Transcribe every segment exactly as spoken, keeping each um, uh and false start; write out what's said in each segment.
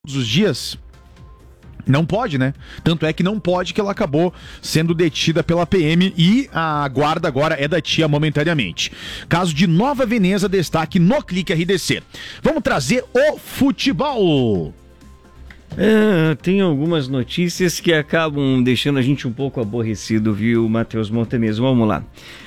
os dias? Não pode, né? Tanto é que não pode que ela acabou sendo detida pela P M e a guarda agora é da tia momentaneamente. Caso de Nova Veneza, destaque no Clique R D C. Vamos trazer o futebol. É, tem algumas notícias que acabam deixando a gente um pouco aborrecido, viu, Matheus Montemeso? Vamos lá.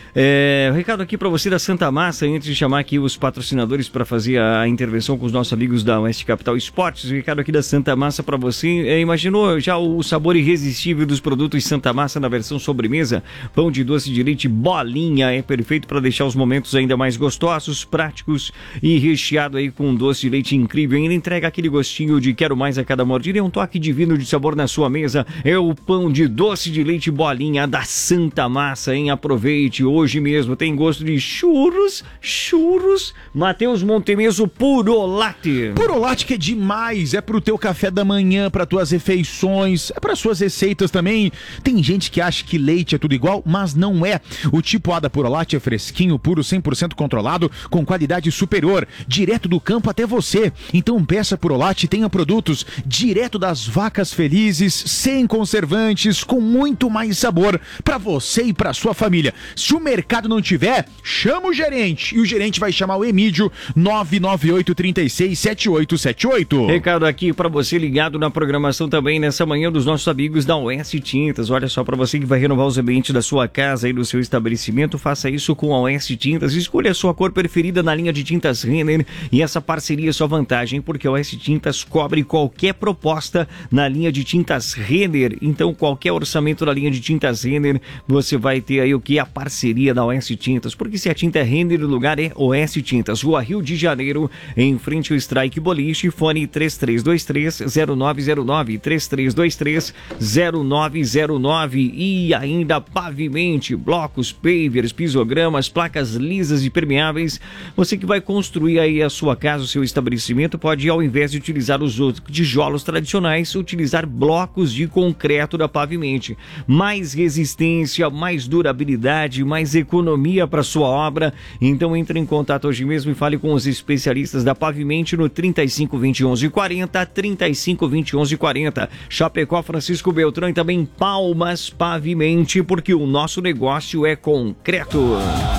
É, um recado aqui para você da Santa Massa, antes de chamar aqui os patrocinadores para fazer a intervenção com os nossos amigos da Oeste Capital Esportes. Um recado aqui da Santa Massa para você. É, imaginou já o sabor irresistível dos produtos Santa Massa na versão sobremesa? Pão de doce de leite bolinha é perfeito para deixar os momentos ainda mais gostosos, práticos e recheado aí com um doce de leite incrível. Ainda entrega aquele gostinho de quero mais a cada mordida. É um toque divino de sabor na sua mesa. É o pão de doce de leite bolinha da Santa Massa, hein? Aproveite hoje. Hoje mesmo tem gosto de churros, churros, Matheus Montemeso Purolate. Purolate que é demais, é pro teu café da manhã, para tuas refeições, é para suas receitas também. Tem gente que acha que leite é tudo igual, mas não é. O tipo A da Purolate é fresquinho, puro, cem por cento controlado, com qualidade superior, direto do campo até você. Então peça Purolate e tenha produtos direto das vacas felizes, sem conservantes, com muito mais sabor para você e para sua família. Se o mercado não tiver, chama o gerente. E o gerente vai chamar o Emílio, nove nove oito três seis sete oito sete oito. Recado aqui para você ligado na programação também nessa manhã dos nossos amigos da Oeste Tintas. Olha só, para você que vai renovar os ambientes da sua casa e do seu estabelecimento, faça isso com a Oeste Tintas. Escolha a sua cor preferida na linha de tintas Renner e essa parceria é sua vantagem, porque a Oeste Tintas cobre qualquer proposta na linha de tintas Renner. Então, qualquer orçamento na linha de tintas Renner, você vai ter aí o que? A parceria da Oeste Tintas, porque se a tinta é Renner, o lugar é Oeste Tintas, Rua Rio de Janeiro, em frente ao Strike Boliche, fone três três dois três zero nove zero nove, três três dois três zero nove zero nove. E ainda Pavimente, blocos, pavers, pisogramas, placas lisas e permeáveis. Você que vai construir aí a sua casa, o seu estabelecimento, pode, ao invés de utilizar os tijolos tradicionais, utilizar blocos de concreto da Pavimente. Mais resistência, mais durabilidade, mais economia para sua obra. Então entre em contato hoje mesmo e fale com os especialistas da Pavimente no trinta e cinco, vinte e onze, quarenta, trinta e cinco, vinte e onze, quarenta. Chapecó, Francisco Beltrão e também Palmas Pavimente, porque o nosso negócio é concreto.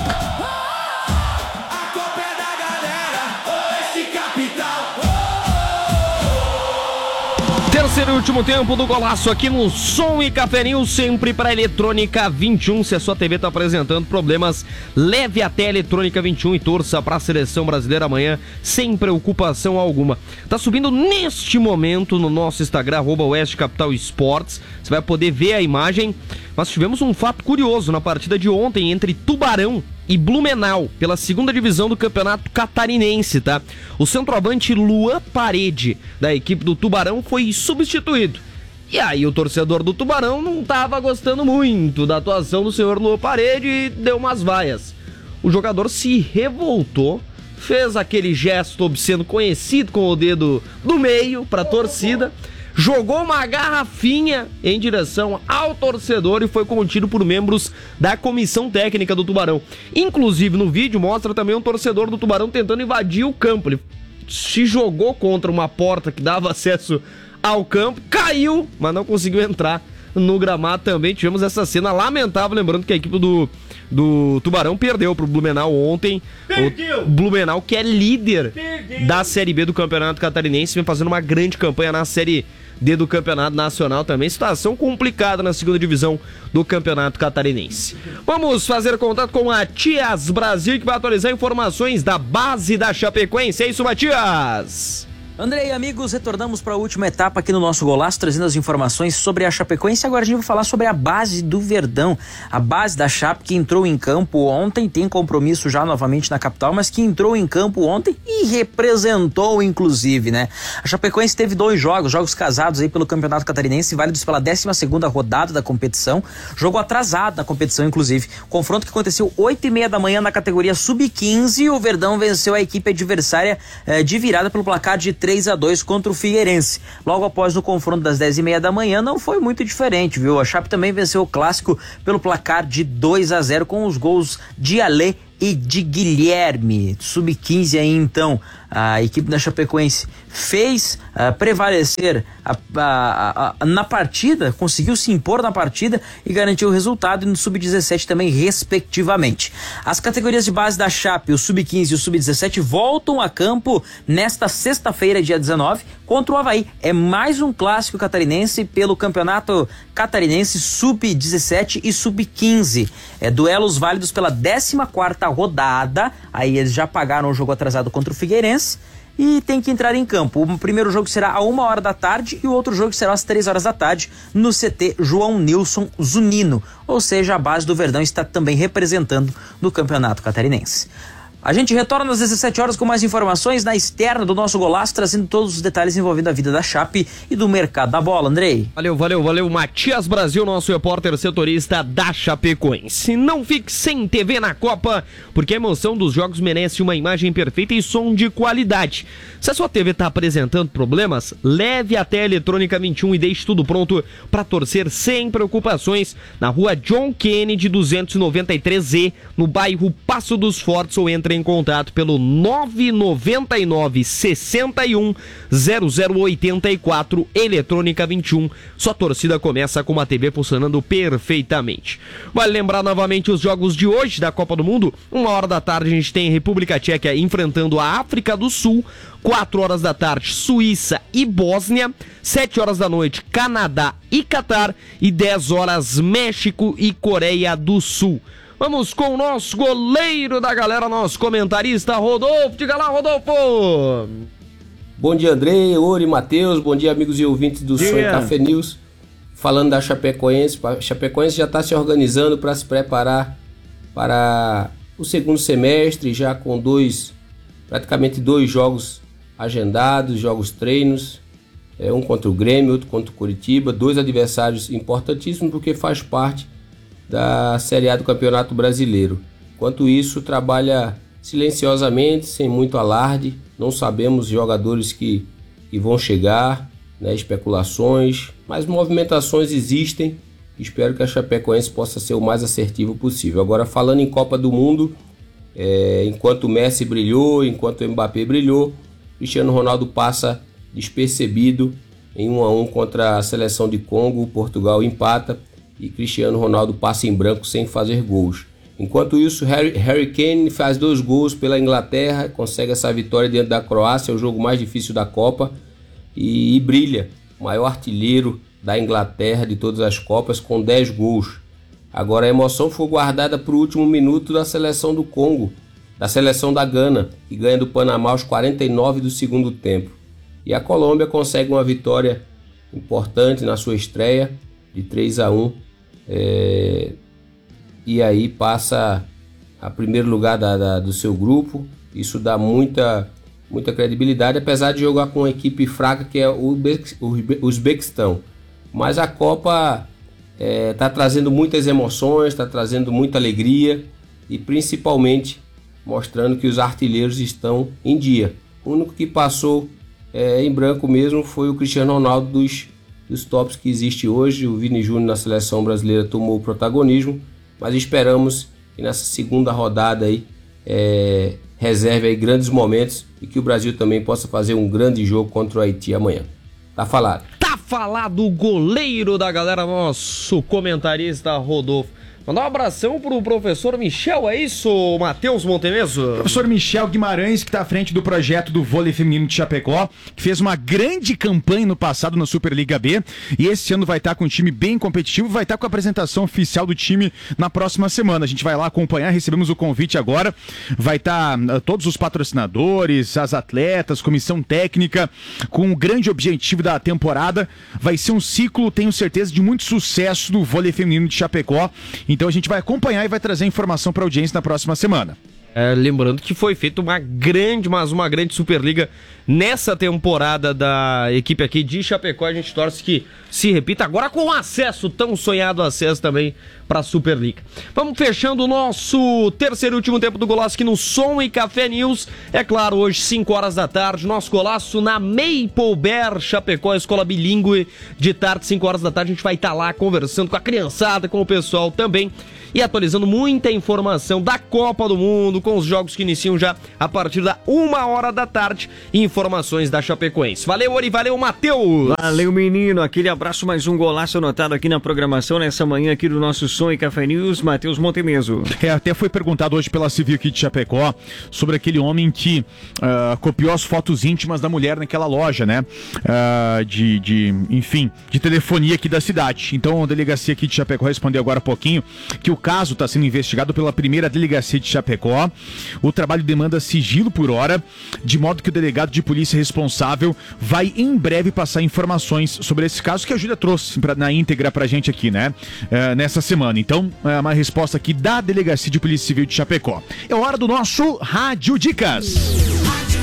Terceiro e último tempo do golaço aqui no Som e Café News, sempre para Eletrônica vinte e um. Se a sua T V está apresentando problemas, leve até a Eletrônica vinte e um e torça para a seleção brasileira amanhã, sem preocupação alguma. Tá subindo neste momento no nosso Instagram, arroba Oeste Capital Esportes. Você vai poder ver a imagem. Nós tivemos um fato curioso na partida de ontem entre Tubarão e Blumenau, pela segunda divisão do Campeonato Catarinense, tá? O centroavante Luan Parede, da equipe do Tubarão, foi substituído. E aí o torcedor do Tubarão não tava gostando muito da atuação do senhor Luan Parede e deu umas vaias. O jogador se revoltou, fez aquele gesto obsceno conhecido com o dedo do meio pra torcida, jogou uma garrafinha em direção ao torcedor e foi contido por membros da comissão técnica do Tubarão. Inclusive no vídeo mostra também um torcedor do Tubarão tentando invadir o campo. Ele se jogou contra uma porta que dava acesso ao campo, caiu, mas não conseguiu entrar no gramado também. Tivemos essa cena lamentável, lembrando que a equipe do, do Tubarão perdeu pro Blumenau ontem. Perdeu. O Blumenau, que é líder Perdeu. da Série B do Campeonato Catarinense, vem fazendo uma grande campanha na Série D do Campeonato Nacional também. Situação complicada na segunda divisão do Campeonato Catarinense. Vamos fazer contato com a Matias Brasil, que vai atualizar informações da base da Chapecoense. É isso, Matias! André e amigos, retornamos para a última etapa aqui no nosso Golaço, trazendo as informações sobre a Chapecoense. Agora a gente vai falar sobre a base do Verdão, a base da Chape que entrou em campo ontem, tem compromisso já novamente na capital, mas que entrou em campo ontem e representou inclusive, né? A Chapecoense teve dois jogos, jogos casados aí pelo Campeonato Catarinense, válidos pela décima segunda rodada da competição, jogo atrasado na competição inclusive, confronto que aconteceu oito e meia da manhã na categoria sub quinze e o Verdão venceu a equipe adversária eh, de virada pelo placar de três a dois contra o Figueirense. Logo após o confronto das dez e meia da manhã, não foi muito diferente, viu? A Chape também venceu o clássico pelo placar de dois a zero com os gols de Alê e de Guilherme. sub quinze aí então, a equipe da Chapecoense fez uh, prevalecer a, a, a, na partida, conseguiu se impor na partida e garantiu o resultado, e no sub dezessete também, respectivamente. As categorias de base da Chape, o sub quinze e o sub dezessete, voltam a campo nesta sexta-feira, dia dezenove, contra o Avaí. É mais um clássico catarinense pelo campeonato catarinense sub dezessete e sub quinze. É, duelos válidos pela décima quarta rodada. Aí eles já pagaram o jogo atrasado contra o Figueirense e tem que entrar em campo. O primeiro jogo será a uma hora da tarde e o outro jogo será às três horas da tarde no C T João Nilson Zunino. Ou seja, a base do Verdão está também representando no campeonato catarinense. A gente retorna às dezessete horas com mais informações na externa do nosso Golaço, trazendo todos os detalhes envolvendo a vida da Chape e do mercado da bola. Andrei. Valeu, valeu, valeu. Matias Brasil, nosso repórter setorista da Chapecoense. Não fique sem T V na Copa, porque a emoção dos jogos merece uma imagem perfeita e som de qualidade. Se a sua T V está apresentando problemas, leve até a Eletrônica vinte e um e deixe tudo pronto para torcer sem preocupações na rua John Kennedy duzentos e noventa e três E, no bairro Passo dos Fortes, ou entre em contato pelo nove nove nove, seis um, zero zero oito quatro. Eletrônica vinte e um. Sua torcida começa com uma T V funcionando perfeitamente. Vale lembrar novamente os jogos de hoje da Copa do Mundo. Uma hora da tarde a gente tem República Tcheca enfrentando a África do Sul. Quatro horas da tarde, Suíça e Bósnia. Sete horas da noite, Canadá e Catar. E dez horas, México e Coreia do Sul. Vamos com o nosso goleiro da galera, nosso comentarista, Rodolfo. Diga lá, Rodolfo! Bom dia, Andrei, Ori, Matheus. Bom dia, amigos e ouvintes do Sonho Café News. Falando da Chapecoense, a Chapecoense já está se organizando para se preparar para o segundo semestre, já com dois, praticamente dois jogos agendados, jogos treinos, é, um contra o Grêmio, outro contra o Curitiba, dois adversários importantíssimos porque faz parte da Série A do Campeonato Brasileiro. Enquanto isso, trabalha silenciosamente, sem muito alarde. Não sabemos jogadores que, que vão chegar, né, especulações, mas movimentações existem. Espero que a Chapecoense possa ser o mais assertivo possível. Agora, falando em Copa do Mundo, é, enquanto o Messi brilhou, enquanto o Mbappé brilhou, Cristiano Ronaldo passa despercebido em um a um contra a seleção de Congo. Portugal empata e Cristiano Ronaldo passa em branco sem fazer gols. Enquanto isso, Harry, Harry Kane faz dois gols pela Inglaterra, consegue essa vitória diante da Croácia, é o jogo mais difícil da Copa, e, e brilha, o maior artilheiro da Inglaterra de todas as Copas, com dez gols. Agora a emoção foi guardada para o último minuto da seleção do Congo, da seleção da Gana, que ganha do Panamá aos quarenta e nove do segundo tempo. E a Colômbia consegue uma vitória importante na sua estreia, de três a um, é, e aí passa a primeiro lugar da, da, do seu grupo. Isso dá muita, muita credibilidade, apesar de jogar com uma equipe fraca que é o Uzbequistão. Mas a Copa está é, trazendo muitas emoções, está trazendo muita alegria e principalmente mostrando que os artilheiros estão em dia. O único que passou é, em branco mesmo foi o Cristiano Ronaldo dos dos tops que existe hoje. O Vini Júnior na seleção brasileira tomou o protagonismo, mas esperamos que nessa segunda rodada aí é, reserve aí grandes momentos e que o Brasil também possa fazer um grande jogo contra o Haiti amanhã. Tá falado. Tá falado o goleiro da galera, nosso comentarista Rodolfo. Mandar um abração pro professor Michel, é isso, Matheus Montemeso? Professor Michel Guimarães, que está à frente do projeto do vôlei feminino de Chapecó, que fez uma grande campanha no passado na Superliga B, e esse ano vai estar com um time bem competitivo, vai estar com a apresentação oficial do time na próxima semana. A gente vai lá acompanhar, recebemos o convite agora, vai estar uh, todos os patrocinadores, as atletas, comissão técnica, com o grande objetivo da temporada. Vai ser um ciclo, tenho certeza, de muito sucesso do vôlei feminino de Chapecó. Então a gente vai acompanhar e vai trazer informação para a audiência na próxima semana. É, lembrando que foi feita uma grande, mas uma grande Superliga nessa temporada da equipe aqui de Chapecó. A gente torce que se repita agora com o acesso, tão sonhado acesso também para a Superliga. Vamos fechando o nosso terceiro e último tempo do Golaço aqui no Som e Café News. É claro, hoje, cinco horas da tarde, nosso Golaço na Maple Bear Chapecó, escola bilíngue de tarde, cinco horas da tarde. A gente vai estar lá conversando com a criançada, com o pessoal também e atualizando muita informação da Copa do Mundo, com os jogos que iniciam já a partir da uma hora da tarde e informações da Chapecoense. Valeu, Ori, valeu, Matheus! Valeu, menino, aquele abraço, mais um golaço anotado aqui na programação nessa manhã aqui do nosso Som e Café News, Matheus Montemeso. É, até foi perguntado hoje pela Civil aqui de Chapecó sobre aquele homem que uh, copiou as fotos íntimas da mulher naquela loja, né? Uh, de, de, enfim, de telefonia aqui da cidade. Então a delegacia aqui de Chapecó respondeu agora há pouquinho que o caso está sendo investigado pela primeira delegacia de Chapecó. O trabalho demanda sigilo por hora, de modo que o delegado de polícia responsável vai em breve passar informações sobre esse caso que a Júlia trouxe pra, na íntegra pra gente aqui, né? É, nessa semana. Então, é uma resposta aqui da Delegacia de Polícia Civil de Chapecó. É hora do nosso Rádio Dicas. Rádio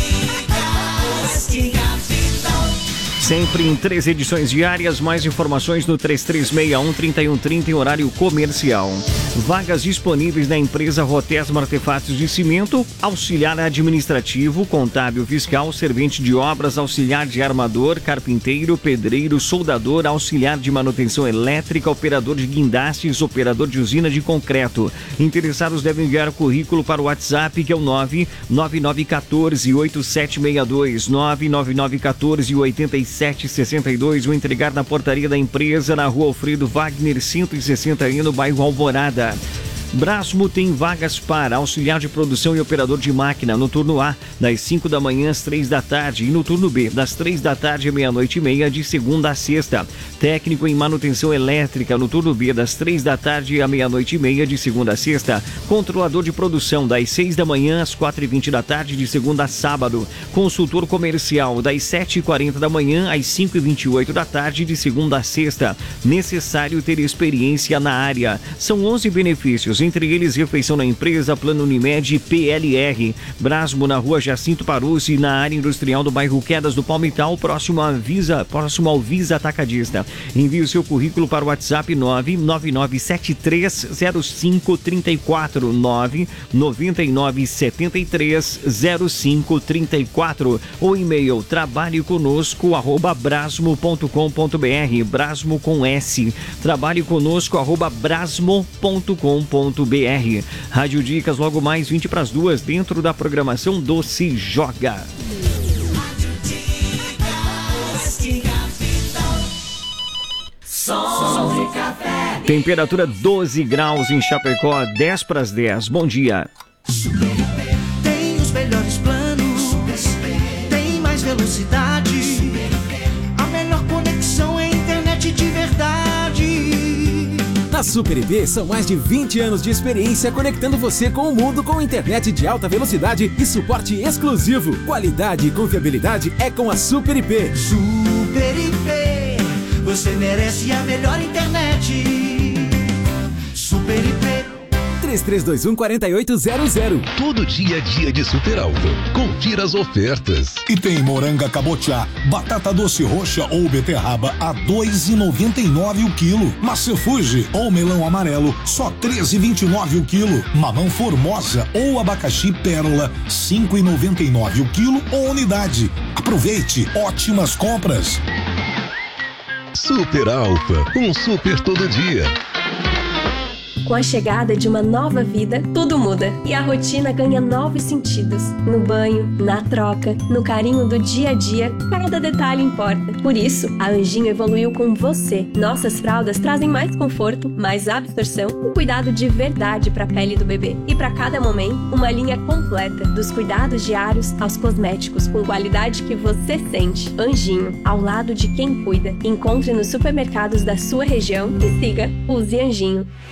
Dicas. Sempre em três edições diárias, mais informações no três três seis um, três um três zero em horário comercial. Vagas disponíveis na empresa Rotesma Artefatos de Cimento, auxiliar administrativo, contábil fiscal, servente de obras, auxiliar de armador, carpinteiro, pedreiro, soldador, auxiliar de manutenção elétrica, operador de guindastes, operador de usina de concreto. Interessados devem enviar o currículo para o WhatsApp, que é o nove nove nove um quatro oito sete seis dois, nove nove nove um quatro oito sete seis dois, ou entregar na portaria da empresa na Rua Alfredo Wagner cento e sessenta aí no bairro Alvorada. Brasmo tem vagas para auxiliar de produção e operador de máquina no turno A, das cinco da manhã às três da tarde, e no turno B, das três da tarde à meia-noite e meia, de segunda a sexta. Técnico em manutenção elétrica no turno B, das três da tarde à meia-noite e meia, de segunda a sexta. Controlador de produção, das seis da manhã às quatro e vinte da tarde, de segunda a sábado. Consultor comercial, das sete e quarenta da manhã às cinco e vinte e oito da tarde, de segunda a sexta. Necessário ter experiência na área. São onze benefícios, entre eles refeição na empresa, Plano Unimed, P L R. Brasmo na Rua Jacinto Parucci, na área industrial do bairro Quedas do Palmital, próximo à Visa, próximo ao Visa Atacadista. Envie o seu currículo para o WhatsApp nove nove nove sete três zero cinco três quatro, nove nove nove sete três zero cinco três quatro, ou e-mail trabalhe conosco arroba brasmo ponto com ponto br, Brasmo com S, trabalhe conosco arroba brasmo ponto com ponto br. Rádio Dicas logo mais vinte para as duas, dentro da programação do Se Joga. Temperatura doze graus em Chapecó, dez para as dez. Bom dia. Tem os melhores planos, tem mais velocidade, a melhor conexão é internet de verdade. Na Super I P são mais de vinte anos de experiência conectando você com o mundo com internet de alta velocidade e suporte exclusivo. Qualidade e confiabilidade é com a Super I P. Super I P, você merece a melhor internet. Super I P. três três dois um, quatro oito zero zero. Todo dia é dia de Super Alto. Confira as ofertas. E tem moranga cabotiá, batata doce roxa ou beterraba a dois reais e noventa e nove centavos o quilo. Maçã Fuji ou melão amarelo, só treze reais e vinte e nove centavos o quilo. Mamão Formosa ou abacaxi pérola, cinco reais e noventa e nove centavos o quilo ou unidade. Aproveite, ótimas compras. Super Alfa, um super todo dia. Com a chegada de uma nova vida, tudo muda e a rotina ganha novos sentidos. No banho, na troca, no carinho do dia a dia, cada detalhe importa. Por isso, a Anjinho evoluiu com você. Nossas fraldas trazem mais conforto, mais absorção e cuidado de verdade para a pele do bebê. E para cada momento, uma linha completa, dos cuidados diários aos cosméticos, com qualidade que você sente. Anjinho, ao lado de quem cuida. Encontre nos supermercados da sua região e siga Use Anjinho. Boa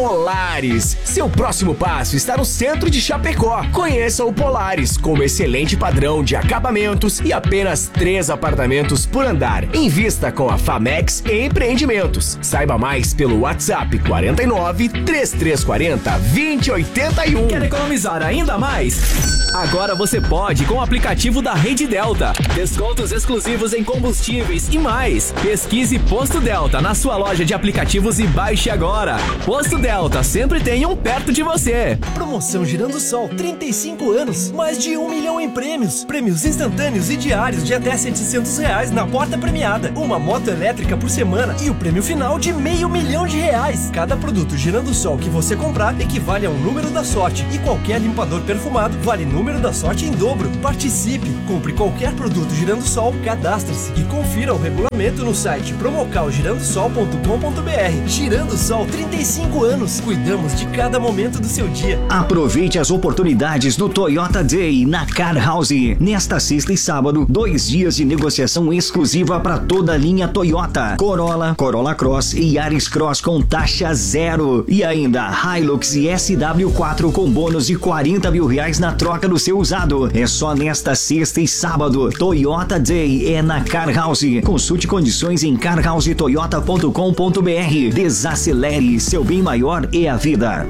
Polaris. Seu próximo passo está no centro de Chapecó. Conheça o Polaris, com um excelente padrão de acabamentos e apenas três apartamentos por andar. Invista com a Famex Empreendimentos. Saiba mais pelo WhatsApp quarenta e nove, trinta e três quarenta, vinte e oitenta e um. Quer economizar ainda mais? Agora você pode com o aplicativo da Rede Delta. Descontos exclusivos em combustíveis e mais. Pesquise Posto Delta na sua loja de aplicativos e baixe agora. Posto Delta, sempre tem um perto de você. Promoção Girando Sol, trinta e cinco anos, mais de um milhão em prêmios. Prêmios instantâneos e diários de até setecentos reais na porta premiada. Uma moto elétrica por semana e o prêmio final de meio milhão de reais. Cada produto Girando Sol que você comprar equivale a um número da sorte. E qualquer limpador perfumado vale número da sorte em dobro. Participe, compre qualquer produto Girando Sol, cadastre-se e confira o regulamento no site promocal girando sol ponto com ponto br. Girando Sol, trinta e cinco anos. Cuidamos de cada momento do seu dia. Aproveite as oportunidades do Toyota Day na Car House. Nesta sexta e sábado, dois dias de negociação exclusiva para toda a linha Toyota. Corolla, Corolla Cross e Yaris Cross com taxa zero. E ainda Hilux e S W quatro com bônus de quarenta mil reais na troca do seu usado. É só nesta sexta e sábado. Toyota Day é na Car House. Consulte condições em car house toyota ponto com ponto br. Desacelere, seu bem maior é a vida.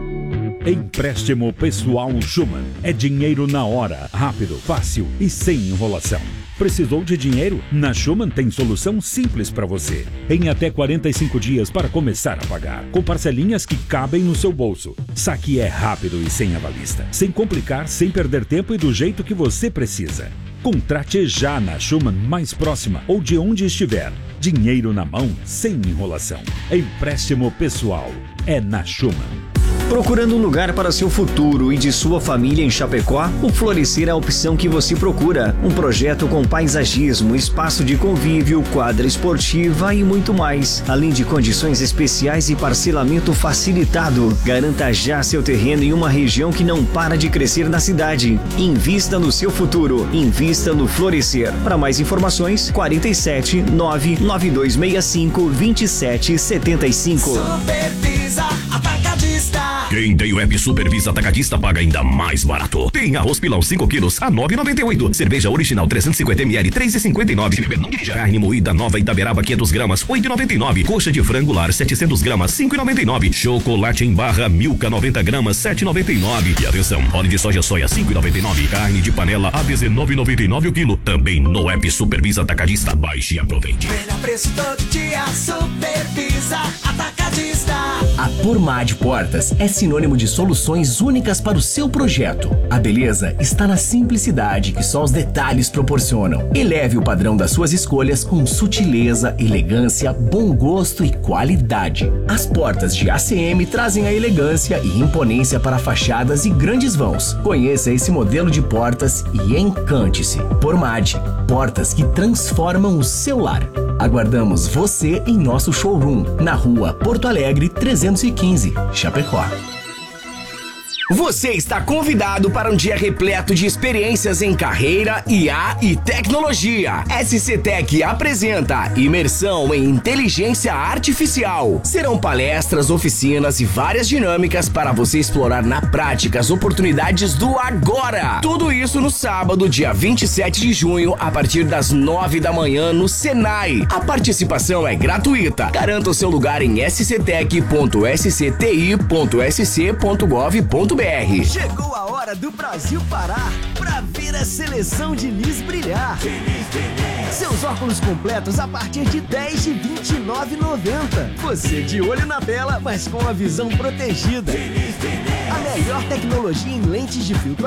Empréstimo Pessoal Schumann. É dinheiro na hora, rápido, fácil e sem enrolação. Precisou de dinheiro? Na Schumann tem solução simples para você. Em até quarenta e cinco dias para começar a pagar, com parcelinhas que cabem no seu bolso. Saque é rápido e sem avalista, sem complicar, sem perder tempo e do jeito que você precisa. Contrate já na Schumann mais próxima ou de onde estiver. Dinheiro na mão, sem enrolação. Empréstimo pessoal é na Schumann. Procurando um lugar para seu futuro e de sua família em Chapecó? O Florescer é a opção que você procura. Um projeto com paisagismo, espaço de convívio, quadra esportiva e muito mais. Além de condições especiais e parcelamento facilitado. Garanta já seu terreno em uma região que não para de crescer na cidade. Invista no seu futuro. Invista no Florescer. Para mais informações, quarenta e sete, nove nove dois seis cinco, vinte e sete setenta e cinco. Supervisa Atacadista. Quem tem o app Supervisa Atacadista paga ainda mais barato. Tem arroz pilão cinco quilos a nove reais e noventa e oito centavos. Cerveja original trezentos e cinquenta mililitros três reais e cinquenta e nove centavos. Carne moída nova Itaberaba quinhentas gramas oito reais e noventa e nove centavos. Coxa de frango lar setecentas gramas cinco reais e noventa e nove centavos. Chocolate em barra Milka noventa gramas sete reais e noventa e nove centavos. E atenção, óleo de soja soia cinco reais e noventa e nove centavos. Carne de panela a dezenove reais e noventa e nove centavos o quilo. Também no app Supervisa Atacadista. Baixe e aproveite. Melhor preço todo dia, Supervisa Atacadista. A Pormad Portas é sinônimo de soluções únicas para o seu projeto. A beleza está na simplicidade que só os detalhes proporcionam. Eleve o padrão das suas escolhas com sutileza, elegância, bom gosto e qualidade. As portas de A C M trazem a elegância e imponência para fachadas e grandes vãos. Conheça esse modelo de portas e encante-se. Pormad, portas que transformam o seu lar. Aguardamos você em nosso showroom, na rua Porto Alegre trezentos e quinze, Chapecó. Você está convidado para um dia repleto de experiências em carreira, I A e tecnologia. S C Tech apresenta Imersão em Inteligência Artificial. Serão palestras, oficinas e várias dinâmicas para você explorar na prática as oportunidades do agora. Tudo isso no sábado, dia vinte e sete de junho, a partir das nove da manhã no Senai. A participação é gratuita. Garanta o seu lugar em s c tech ponto s c t i ponto s c ponto gov ponto b r. Chegou a hora do Brasil parar pra ver a seleção de Nis brilhar. Seus óculos completos a partir de dez de vinte e nove reais e noventa centavos. Você de olho na tela, mas com a visão protegida. A melhor tecnologia em lentes de filtro